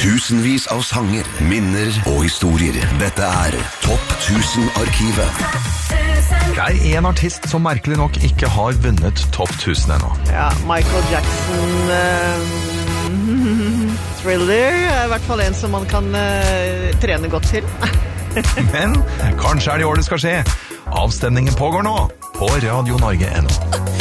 Tusenvis av sanger, minner og historier. Dette Topp 1000-arkivet. Det en artist som merkelig nok ikke har vunnet Topp 1000 ennå. Ja, Michael Jackson, Thriller, I hvert fall en som man kan trene godt til. Men kanskje det i år det skal skje. Avstemningen pågår nå på Radio Norge.no.